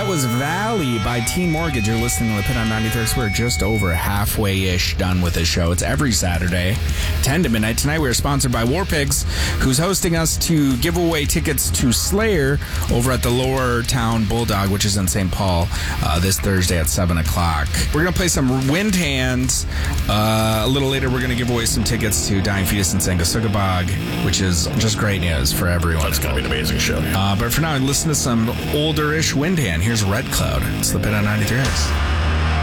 That was Valley by Teen Mortgage. You're listening to the Pit on 93. We're just over halfway-ish done with this show. It's every Saturday, 10 to midnight. Tonight we're sponsored by War Pigs, who's hosting us to give away tickets to Slayer over at the Lower Town Bulldog, which is in St. Paul, this Thursday at 7 o'clock. We're going to play some Wind Hands. A little later, we're going to give away some tickets to Dying Fetus and Sangasugabog, which is just great news for everyone. That's going to be an amazing show. But for now, listen to some older-ish Wind Hand. Here's Red Cloud. It's the Pit on 93X.